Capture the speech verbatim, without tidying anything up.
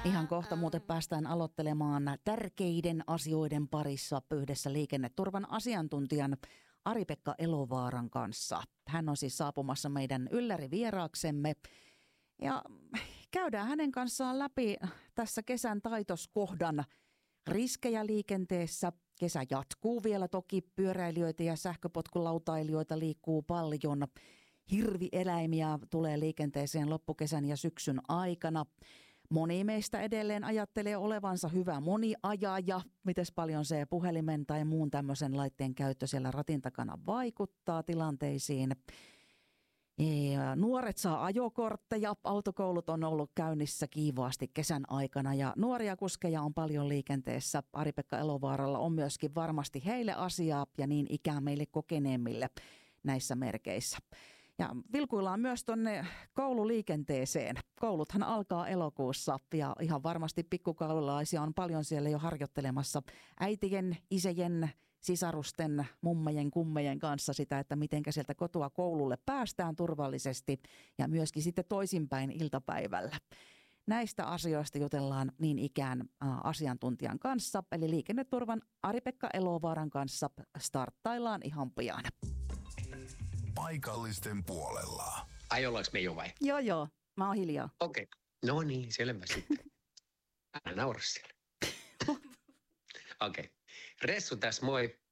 Ihan kohta muuten päästään aloittelemaan tärkeiden asioiden parissa yhdessä liikenneturvan asiantuntijan Ari-Pekka Elovaaran kanssa. Hän on siis saapumassa meidän yllärivieraaksemme ja käydään hänen kanssaan läpi tässä kesän taitoskohdan riskejä liikenteessä. Kesä jatkuu vielä toki, pyöräilijöitä ja sähköpotkulautailijoita liikkuu paljon. Hirvieläimiä tulee liikenteeseen loppukesän ja syksyn aikana. Moni meistä edelleen ajattelee olevansa hyvä moniajaja. Mites paljon se puhelimen tai muun tämmöisen laitteen käyttö siellä ratin takana vaikuttaa tilanteisiin. Ja nuoret saa ajokortteja. Autokoulut on ollut käynnissä kiivaasti kesän aikana ja nuoria kuskeja on paljon liikenteessä. Ari-Pekka Elovaaralla on myöskin varmasti heille asiaa ja niin ikään meille kokeneemmille näissä merkeissä. Ja vilkuillaan myös tuonne koululiikenteeseen. Kouluthan alkaa elokuussa ja ihan varmasti pikkukoululaisia on paljon siellä jo harjoittelemassa äitien, isäjen, sisarusten, mummejen, kummejen kanssa sitä, että mitenkä sieltä kotoa koululle päästään turvallisesti ja myöskin sitten toisinpäin iltapäivällä. Näistä asioista jutellaan niin ikään asiantuntijan kanssa, eli liikenneturvan Ari-Pekka Elovaaran kanssa starttaillaan ihan pian. Paikallisten puolella. Ai ollaanko me jo vai? Joo joo, mä oon hiljaa. Okei, okay. No niin, selvä sitten. Älä naura siellä. Okei, okay. Ressu tässä moi.